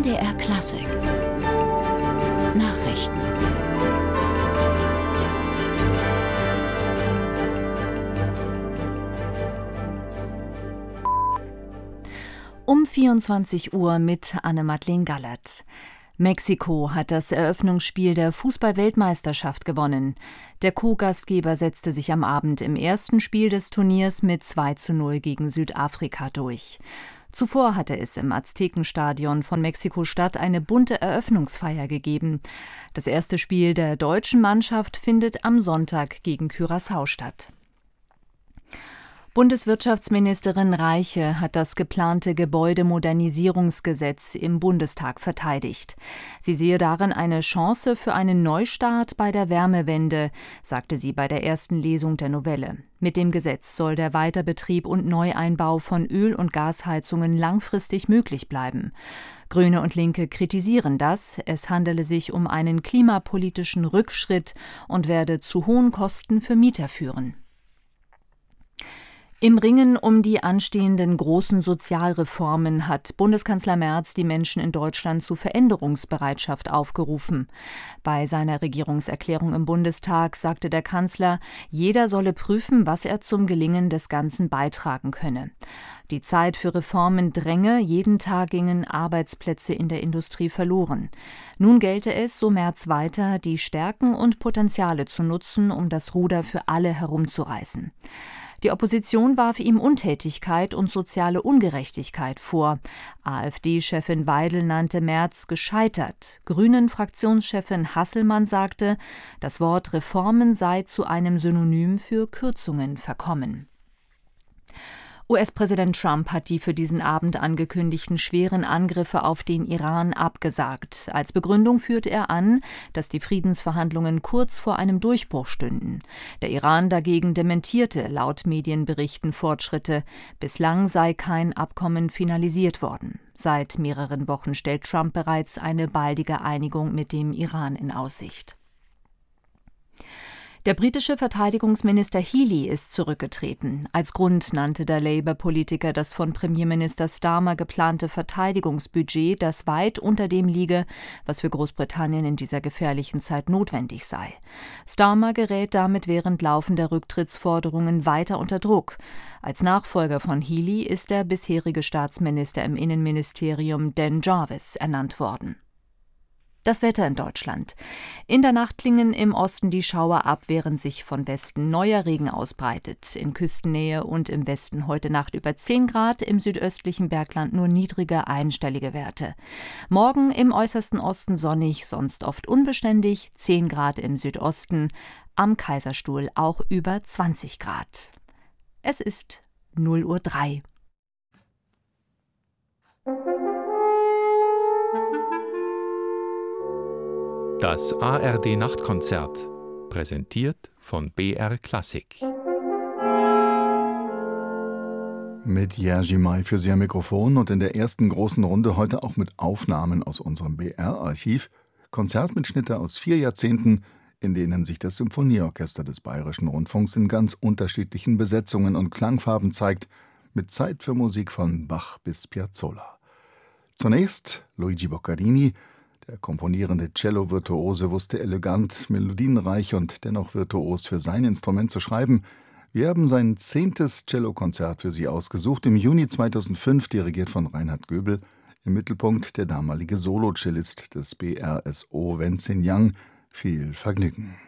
NDR Klassik Nachrichten. Um 24 Uhr mit Anne-Madeleine Gallert. Mexiko hat das Eröffnungsspiel der Fußball-Weltmeisterschaft gewonnen. Der Co-Gastgeber setzte sich am Abend im ersten Spiel des Turniers mit 2:0 gegen Südafrika durch. Zuvor hatte es im Aztekenstadion von Mexiko-Stadt eine bunte Eröffnungsfeier gegeben. Das erste Spiel der deutschen Mannschaft findet am Sonntag gegen Curaçao statt. Bundeswirtschaftsministerin Reiche hat das geplante Gebäudemodernisierungsgesetz im Bundestag verteidigt. Sie sehe darin eine Chance für einen Neustart bei der Wärmewende, sagte sie bei der ersten Lesung der Novelle. Mit dem Gesetz soll der Weiterbetrieb und Neueinbau von Öl- und Gasheizungen langfristig möglich bleiben. Grüne und Linke kritisieren das. Es handele sich um einen klimapolitischen Rückschritt und werde zu hohen Kosten für Mieter führen. Im Ringen um die anstehenden großen Sozialreformen hat Bundeskanzler Merz die Menschen in Deutschland zu Veränderungsbereitschaft aufgerufen. Bei seiner Regierungserklärung im Bundestag sagte der Kanzler, jeder solle prüfen, was er zum Gelingen des Ganzen beitragen könne. Die Zeit für Reformen dränge, jeden Tag gingen Arbeitsplätze in der Industrie verloren. Nun gelte es, so Merz weiter, die Stärken und Potenziale zu nutzen, um das Ruder für alle herumzureißen. Die Opposition warf ihm Untätigkeit und soziale Ungerechtigkeit vor. AfD-Chefin Weidel nannte Merz gescheitert. Grünen-Fraktionschefin Hasselmann sagte, das Wort Reformen sei zu einem Synonym für Kürzungen verkommen. US-Präsident Trump hat die für diesen Abend angekündigten schweren Angriffe auf den Iran abgesagt. Als Begründung führte er an, dass die Friedensverhandlungen kurz vor einem Durchbruch stünden. Der Iran dagegen dementierte laut Medienberichten Fortschritte. Bislang sei kein Abkommen finalisiert worden. Seit mehreren Wochen stellt Trump bereits eine baldige Einigung mit dem Iran in Aussicht. Der britische Verteidigungsminister Healey ist zurückgetreten. Als Grund nannte der Labour-Politiker das von Premierminister Starmer geplante Verteidigungsbudget, das weit unter dem liege, was für Großbritannien in dieser gefährlichen Zeit notwendig sei. Starmer gerät damit während laufender Rücktrittsforderungen weiter unter Druck. Als Nachfolger von Healey ist der bisherige Staatsminister im Innenministerium Dan Jarvis ernannt worden. Das Wetter in Deutschland. In der Nacht klingen im Osten die Schauer ab, während sich von Westen neuer Regen ausbreitet. In Küstennähe und im Westen heute Nacht über 10 Grad, im südöstlichen Bergland nur niedrige einstellige Werte. Morgen im äußersten Osten sonnig, sonst oft unbeständig, 10 Grad im Südosten, am Kaiserstuhl auch über 20 Grad. Es ist 0:03 Uhr. Das ARD-Nachtkonzert, präsentiert von BR Klassik. Mit Jerzy May für Sie am Mikrofon und in der ersten großen Runde heute auch mit Aufnahmen aus unserem BR-Archiv. Konzertmitschnitte aus 4 Jahrzehnten, in denen sich das Symphonieorchester des Bayerischen Rundfunks in ganz unterschiedlichen Besetzungen und Klangfarben zeigt, mit Zeit für Musik von Bach bis Piazzolla. Zunächst Luigi Boccherini. Der komponierende Cello-Virtuose wusste elegant, melodienreich und dennoch virtuos für sein Instrument zu schreiben. Wir haben sein 10. Cellokonzert für Sie ausgesucht, im Juni 2005, dirigiert von Reinhard Göbel. Im Mittelpunkt der damalige Solo-Cellist des BRSO, Wenzin Yang. Viel Vergnügen.